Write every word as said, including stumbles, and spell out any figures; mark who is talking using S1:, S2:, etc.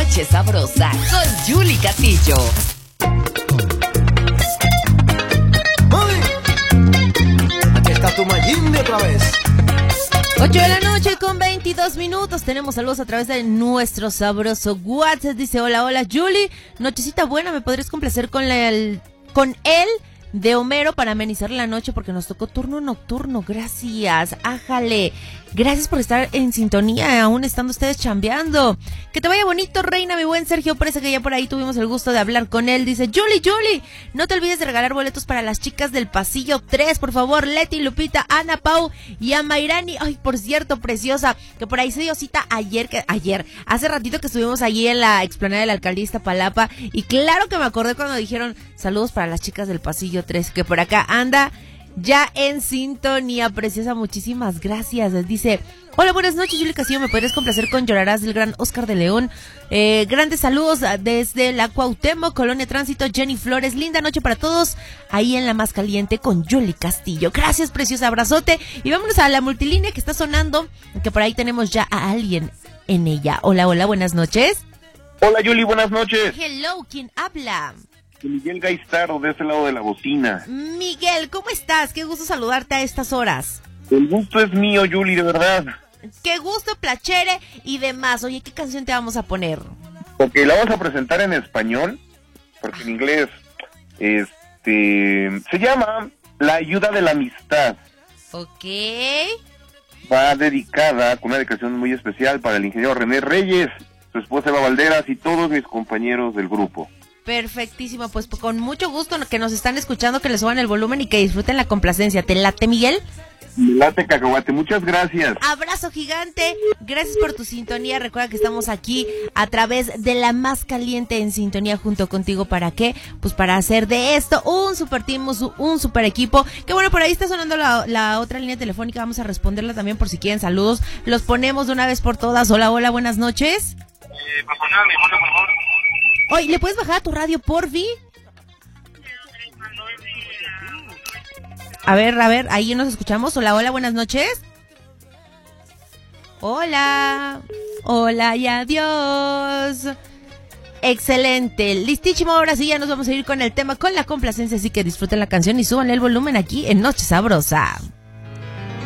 S1: Noche Sabrosa con Yuli Castillo.
S2: Aquí está tu Mayimbe otra vez.
S3: ocho de la noche con veintidós minutos. Tenemos saludos a través de nuestro sabroso WhatsApp. Dice, hola, hola, Yuli. Nochecita buena, ¿me podrías complacer con, la, el, con él de Homero para amenizar la noche? Porque nos tocó turno nocturno. Gracias. Ájale. Gracias por estar en sintonía, aún estando ustedes chambeando. Que te vaya bonito, reina, mi buen Sergio. Parece que ya por ahí tuvimos el gusto de hablar con él. Dice, Yuli, Yuli, no te olvides de regalar boletos para las chicas del pasillo tres, por favor. Leti, Lupita, Ana, Pau y a Mayrani. Ay, por cierto, preciosa, que por ahí se dio cita ayer, que ayer, hace ratito que estuvimos allí en la explanada de la alcaldía Iztapalapa. Y claro que me acordé cuando dijeron saludos para las chicas del pasillo tres, que por acá anda ya en sintonía, preciosa, muchísimas gracias. Dice, hola, buenas noches, Yuli Castillo, ¿me podrías complacer con Llorarás del gran Oscar de León? Eh, grandes saludos desde la Cuauhtémoc, Colonia Tránsito, Jenny Flores. Linda noche para todos, ahí en la más caliente con Yuli Castillo. Gracias, preciosa, abrazote. Y vámonos a la multilínea que está sonando, que por ahí tenemos ya a alguien en ella. Hola, hola, buenas noches.
S4: Hola, Yuli, buenas noches.
S3: Hello, ¿quién habla?
S4: Miguel Gaistaro, de ese lado de la bocina.
S3: Miguel, ¿cómo estás? Qué gusto saludarte a estas horas.
S4: El gusto es mío, Yuli, de verdad.
S3: Qué gusto, plachere y demás. Oye, ¿qué canción te vamos a poner?
S4: Porque la vamos a presentar en español, porque en inglés, este, se llama La ayuda de la amistad.
S3: Ok.
S4: Va dedicada, con una dedicación muy especial para el ingeniero René Reyes, su esposa Eva Valderas y todos mis compañeros del grupo.
S3: Perfectísimo, pues con mucho gusto que nos están escuchando, que le suban el volumen y que disfruten la complacencia. ¿Te late, Miguel?
S4: Me late, cacahuate, muchas gracias.
S3: Abrazo gigante, gracias por tu sintonía. Recuerda que estamos aquí a través de la más caliente en sintonía junto contigo. ¿Para qué? Pues para hacer de esto un super team, un super equipo. Que bueno, por ahí está sonando la, la otra línea telefónica, vamos a responderla también por si quieren saludos. Los ponemos de una vez por todas. Hola, hola, buenas noches.
S4: Eh, por favor.
S3: Oye, ¿le puedes bajar a tu radio, porfi? A ver, a ver, ahí nos escuchamos. Hola, hola, buenas noches. Hola. Hola y adiós. Excelente, listísimo. Ahora sí, ya nos vamos a ir con el tema, con la complacencia. Así que disfruten la canción y súbanle el volumen aquí en Noche Sabrosa.